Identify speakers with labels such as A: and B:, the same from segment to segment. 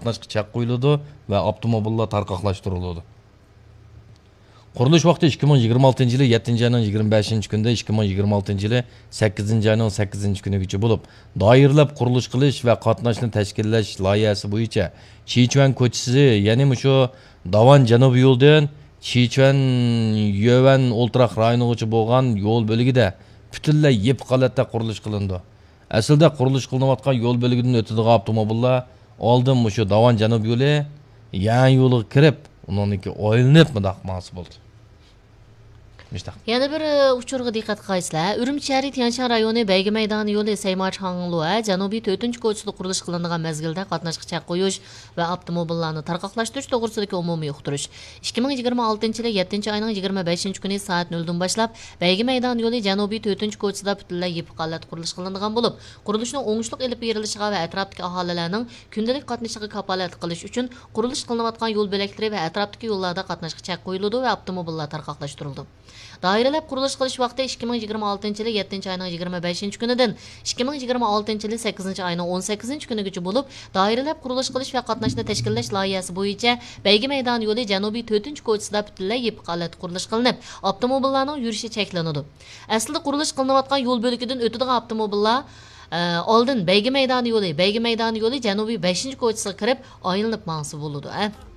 A: qatnashga chek qo'yiladi va avtomobillar tarqoqlashtiriladi. Qurilish vaqti 2026 yili 7 ayning 25 kunida 2026 yili 8 ayning 8 kunigacha bo'lib, doiralab qurilish qilish va qatnashni tashkillash loyihasi bo'yicha Chichuan ko'chasi, ya'ni shu Davan janubiy yo'ldan Chichuan Yuan o'ltiraq rayonigacha bo'lgan yo'l bo'ligida butunlay yep qalatda qurilish qilindi. Aslida qurilish qilinayotgan yo'l bo'ligidan o'tadigan avtomobillar oldin shu Davan janubiy yo'li yan yo'liga kirib, uningki o'yilib mudaqmasi bo'ldi.
B: Yana bir uçurğa diqqat qilsizlar. Urumchi shahri Tianshan rayoni Beygi maydoni yo'li Saymachangluwa janubiy 4-ko'chada qurilish qilinadigan mezgilda qatnashga chek qo'yish va avtomobillarni tarqoqlashtirish to'g'risidagi umumiy uqtirish. 2026 yili 7 ayning 25 kuni soat 0 dan boshlab Beygi maydoni yo'li janubiy 4-ko'chada butunlay yepqalat qurilish qilinadigan bo'lib, qurilishning o'ngishli elib berilishiga va atrofdagi aholilarning kundalik qatnashiga kafolat qilish uchun qurilish qilinayotgan yo'l bo'laklari va atrofdagi yo'llarda qatnashga chek qo'yiladi va avtomobillar tarqoqlashtirildi. Dairelab qurilish qilish vaqti 2026 yili 7 ayning 25 kunidan 2026 yili 8 ayning 18 kunigacha bo'lib, dairelab qurilish qilish va qatnashni tashkillash loyihasi bo'yicha Beygi maydoni yo'li janubiy 4-ko'chasida butunlay yepqalat qurilish qilinib, avtomobillarning yurishi cheklanadi. Aslida qurilish qilinayotgan yo'l bo'ligidan o'tadigan avtomobillar oldin Beygi maydoni yo'li janubiy 5-ko'chasiga kirib, aylanib mangsi bo'ladi.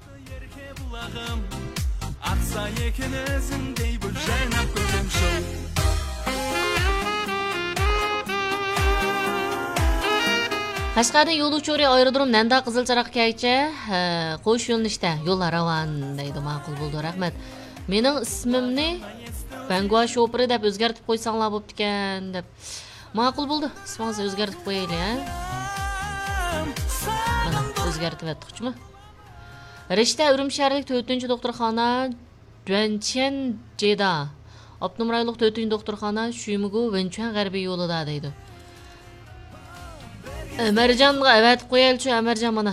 B: Aksa yekenizin dey bu jaynab ko'zim show. Qashqarda yo'l uchuri aerodrom Nanda Qizilchariq kaycha qo'sh yo'nalishda yo'llar ravon deydi. Ma'qul bo'ldi, rahmat. Mening ismimni Bangua shopiri deb o'zgartirib qo'ysanglar bo'pti ekan deb. Ma'qul bo'ldi. Ismingizni o'zgartirib qo'yaylik, ha? Mana o'zgartirib etdikmi? Rishta Urumchi shaharlik 4-doktorxona Duanchen Jeda. Abnum rayonlik 4-doktorxona Shuymugu Wenchuan g'arbiy yo'lida deydi. Amarjonga avat qo'yalchi, Amarjon mana.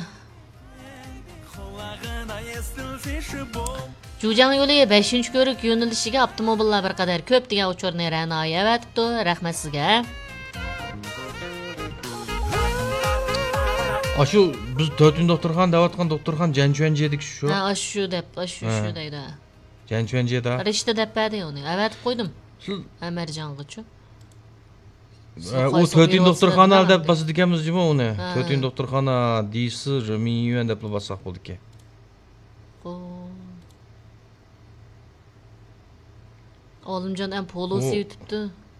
B: Jujang yo'li 5-ko'rik yo'nalishiga avtomobillar bir qadar ko'p degan uchurni ra'noyi avatibdi. Rahmat sizga.
A: Aşu biz 4-doktorxon davatgan doktorxon Janchuanjedik shu.
B: Ha, shu deb, shu deydi.
A: Janchuanjeda.
B: Rishta deb berdi uni. Avatib qo'ydim. Amarjongacha.
A: O 4-doktorxona deb basidikamiz-mi uni? 4-doktorxona Disir Miyuan deb bassaq bo'ldi-ki.
B: Olimjon ham polosi yutibdi.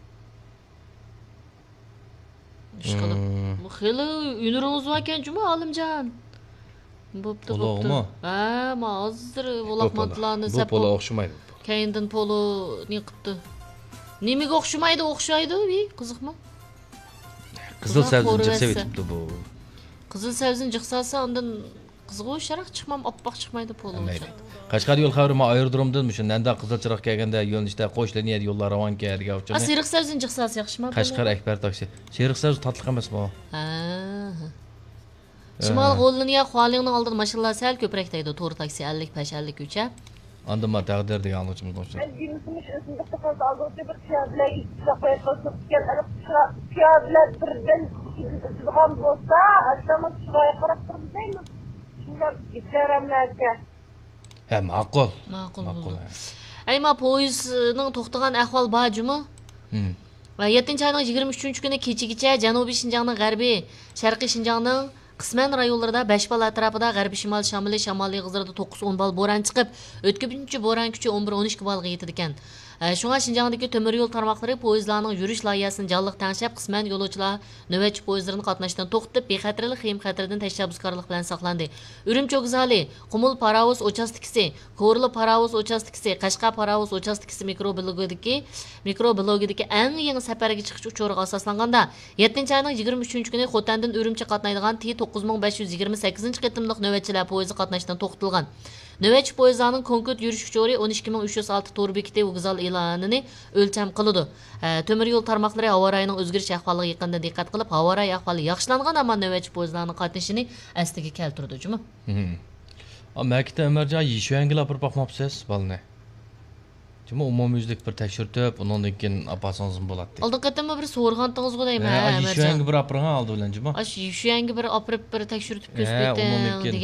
B: İşqilib. Bu xili ünürünüz var ekan-ku, Olimjon. Bo'pti, bo'pti. Ha, men hozir volaqmatlarni
A: sap. Polo o'xshamaydi.
B: Keyindan polo ne qildi? Nimaga o'xshamaydi? O'xshaydi, qiziqmi?
A: Qizil sabzini jiqsa yetibdi bu.
B: Qizil sabzini jiqsasa, undan qizg'u sharaq chiqmam, oppoq chiqmaydi polo.
A: Qashqar yo'l xavri ma aerodromdan shu Nanda Qizilchiroq kelganda yo'lnishda qo'sh liniya yo'llar ravon keladigan uchun.
B: Seriq sabzini jiqsasi yaxshimi?
A: Qashqar Akbar taksi. Seriq sabzi tatliq emasmi?
B: Ha. Shimol G'o'lliniya Xolingning oldida mashinalar sal ko'proq deydi. To'g'ri taksi 50-53 a.
A: Anda ma taqdir degan anglashimiz bo'lsin.
C: Piyodalar birdan chiqgan bo'lsa, aslida chiroy qarab turibdimi? Shunday ishlaramlarga.
A: Ha, ma'qul.
B: Ma'qul. Ayma poyezdning to'xtagan ahvol bormi? Va 7 ayning 23 kuni kechigacha Janubiy Shinjongning g'arbiy, Sharqiy Shinjongning qisman rayonlarida 5 bal atrofida g'arbiy shimol shamoliy g'izirda 9-10 bal bo'ron chiqib, o'tkazuvchi bo'ron kuchi 11-12 balga yetadi ekan. Shunga Shinjongdagi temir yo'l tarmoqlari poyezdlarning yurish loyihasini jonliq tanishib, qisman yo'lovchilar navbatchi poyezdlarni qatnashdan to'xtatib, bexatarlik, xatardan tashabbuskorlik bilan saqlandi. Urumchi vokzali, Qumul Paravos uchastkasi, Ko'rli Paravos uchastkasi, Qashqa Paravos uchastkasi mikroblogidagi eng yangi safarga chiqish uchuriga asoslanganda 7 ayning 23 kuni Xotandan Urumchi qatnaydigan T9528 qitimliq navbatchilar poyezdi qatnashdan to'xtatilgan. Növbetçi poyezdlarning konkret yurish uchuri 12306 to'g'ri bekiti vokzal e'lonini o'lcham qiladi. Temir yo'l tarmoqlari havo rayining o'zgarish ahvoliga yaqinda diqqat qilib, havo rayi ahvoli yaxshilangan, ammo növbetçi poyezdlarning qatnashini astiga keltirdi, jumi.
A: Makita Amarjon Yishuanga olib boqmoqsiz, balni. Jumi umumyuzlik bir tekshirtib, undan keyin apasangiz bo'ladi.
B: Oldin qatamma bir so'rg'andingiz deyman,
A: Yishuanga bir apirgan oldi bilan, jumi.
B: Yishuanga bir opirib bir tekshirtib ko'rsatdim.